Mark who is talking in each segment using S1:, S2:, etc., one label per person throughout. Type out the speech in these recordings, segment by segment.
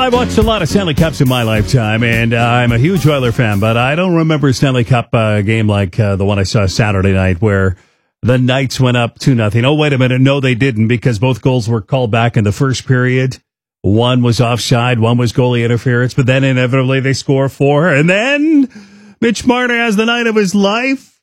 S1: I watched a lot of Stanley Cups in my lifetime, and I'm a huge Oiler fan, but I don't remember a Stanley Cup game like the one I saw Saturday night where the Knights went up 2-0. Oh, wait a minute. No, they didn't, because both goals were called back in the first period. One was offside, one was goalie interference, but then inevitably they score 4, and then Mitch Marner has the night of his life.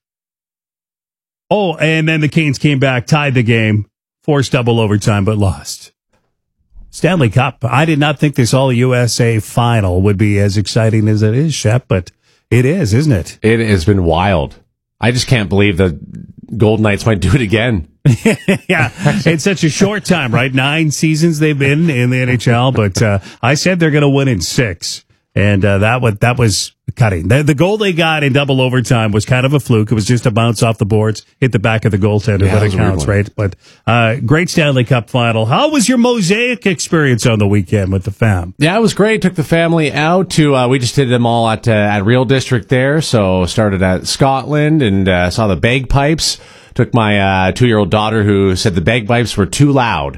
S1: Oh, and then the Canes came back, tied the game, forced double overtime, but lost. Stanley Cup. I did not think this All-USA final would be as exciting as it is, Shep, but it is, isn't it?
S2: It has been wild. I just can't believe the Golden Knights might do it again.
S1: Yeah, it's such a short time, right? 9 seasons they've been in the NHL, but I said they're going to win in 6, and that was cutting. The goal they got in double overtime was kind of a fluke. It was just a bounce off the boards, hit the back of the goaltender, but it counts, right? But great Stanley Cup final. How was your Mosaic experience on the weekend with the fam?
S2: Yeah, it was great. Took the family out to, we just did them all at Real District there. So started at Scotland and saw the bagpipes. Took my 2-year-old daughter who said the bagpipes were too loud.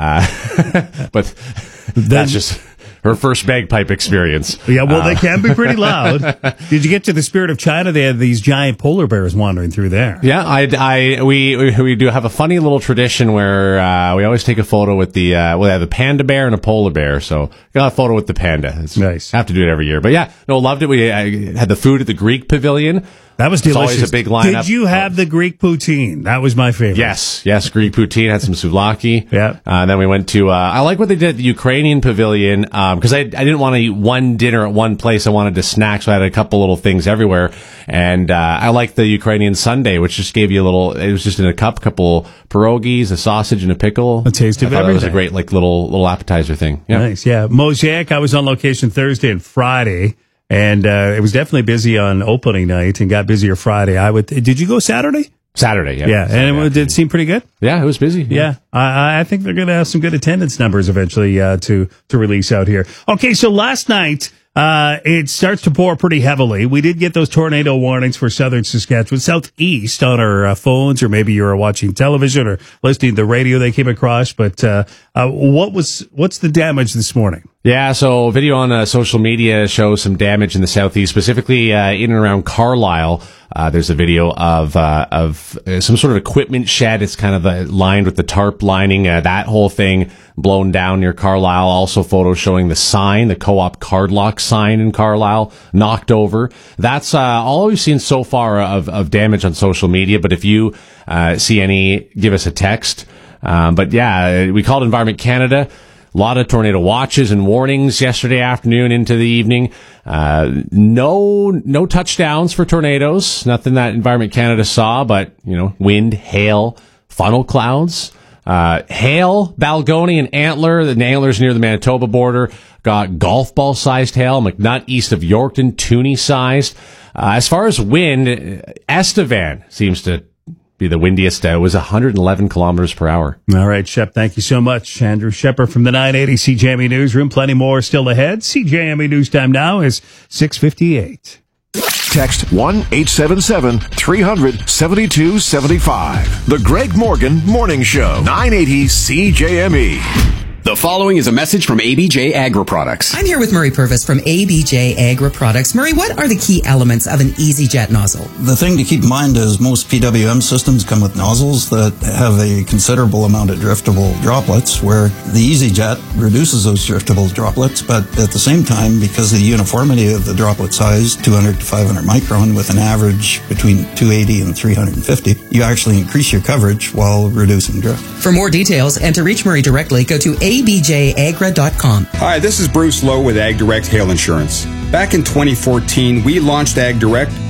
S2: But that's just her first bagpipe experience.
S1: Yeah, well, they can be pretty loud. Did you get to the Spirit of China? They had these giant polar bears wandering through there.
S2: Yeah, we do have a funny little tradition where we always take a photo with the we have a panda bear and a polar bear. So got a photo with the panda. It's
S1: nice.
S2: Have to do it every year. But yeah, no, loved it. We had the food at the Greek Pavilion.
S1: That was delicious.
S2: It's always a big lineup.
S1: Did you have the Greek poutine? That was my favorite.
S2: Yes, Greek poutine. Had some souvlaki.
S1: Yeah.
S2: Then we went to, I like what they did at the Ukrainian Pavilion, because I didn't want to eat one dinner at one place. I wanted to snack, so I had a couple little things everywhere. And I liked the Ukrainian sundae, which just gave you a little, it was just in a couple pierogies, a sausage, and a pickle.
S1: A taste of everything.
S2: That was a great, little appetizer thing. Yeah.
S1: Nice, yeah. Mosaic, I was on location Thursday and Friday. And it was definitely busy on opening night and got busier Friday. Did you go Saturday?
S2: Saturday, yeah.
S1: Yeah, and it did seem pretty good?
S2: Yeah, it was busy.
S1: Yeah. I think they're going to have some good attendance numbers eventually to release out here. Okay, so last night, it starts to pour pretty heavily. We did get those tornado warnings for southern Saskatchewan, southeast on our phones, or maybe you were watching television or listening to the radio they came across. But what's the damage this morning?
S2: Yeah, so video on social media shows some damage in the southeast, specifically in and around Carlisle. There's a video of some sort of equipment shed. It's kind of lined with the tarp lining. That whole thing blown down near Carlisle. Also photos showing the sign, the Co-op Card Lock sign in Carlisle, knocked over. That's all we've seen so far of damage on social media. But if you see any, give us a text. But yeah, we called Environment Canada. A lot of tornado watches and warnings yesterday afternoon into the evening. No touchdowns for tornadoes. Nothing that Environment Canada saw, but, wind, hail, funnel clouds. Hail, Balgony and Antler. The Antlers near the Manitoba border got golf ball sized hail. McNutt east of Yorkton, Toonie sized. As far as wind, Estevan seems to be the windiest. It was 111 kilometers per hour.
S1: All right, Shep, thank you so much. Andrew Shepard from the 980 CJME Newsroom. Plenty more still ahead. CJME News Time now is 6:58.
S3: Text 1-877-300-7275. The Greg Morgan Morning Show. 980 CJME.
S4: The following is a message from ABJ Agri-Products.
S5: I'm here with Murray Purvis from ABJ Agri-Products. Murray, what are the key elements of an EasyJet nozzle?
S6: The thing to keep in mind is most PWM systems come with nozzles that have a considerable amount of driftable droplets, where the EasyJet reduces those driftable droplets, but at the same time, because of the uniformity of the droplet size, 200 to 500 micron, with an average between 280 and 350, you actually increase your coverage while reducing drift.
S5: For more details and to reach Murray directly, go to abjagra.com.
S7: Hi, this is Bruce Lowe with AgDirect Hail Insurance. Back in 2014, we launched AgDirect